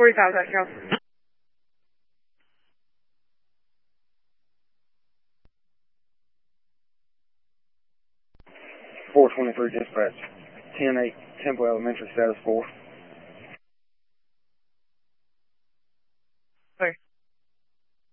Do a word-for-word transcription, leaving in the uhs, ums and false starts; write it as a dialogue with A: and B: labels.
A: forty-five, that counts.
B: four twenty-three dispatch, ten eight Temple Elementary, status four.